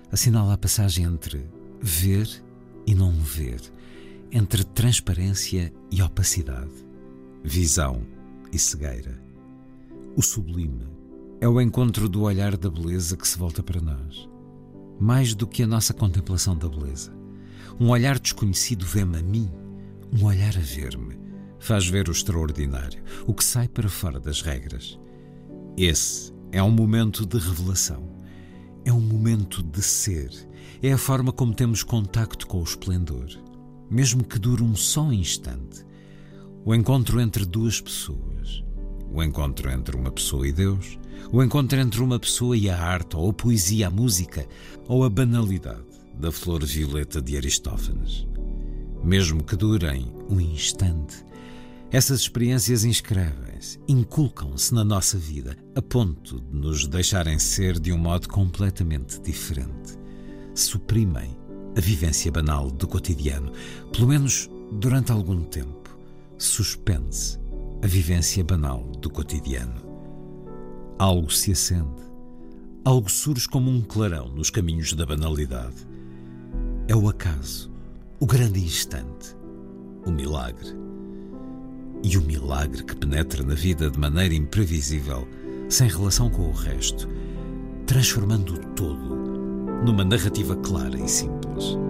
Assinala a passagem entre ver e não ver, entre transparência e opacidade, visão e cegueira. O sublime é o encontro do olhar da beleza que se volta para nós, mais do que a nossa contemplação da beleza. Um olhar desconhecido vê-me a mim, um olhar a ver-me faz ver o extraordinário, o que sai para fora das regras. Esse é um momento de revelação, é um momento de ser, é a forma como temos contacto com o esplendor, mesmo que dure um só instante. O encontro entre duas pessoas, o encontro entre uma pessoa e Deus, o encontro entre uma pessoa e a arte, ou a poesia, a música, ou a banalidade da flor violeta de Aristófanes. Mesmo que durem um instante, essas experiências inscrevem-se, inculcam-se na nossa vida, a ponto de nos deixarem ser de um modo completamente diferente. Suprimem a vivência banal do cotidiano, pelo menos durante algum tempo. Suspende-se a vivência banal do cotidiano. Algo se acende, algo surge como um clarão nos caminhos da banalidade. É o acaso, o grande instante, o milagre. E o milagre que penetra na vida de maneira imprevisível, sem relação com o resto, transformando o todo numa narrativa clara e simples.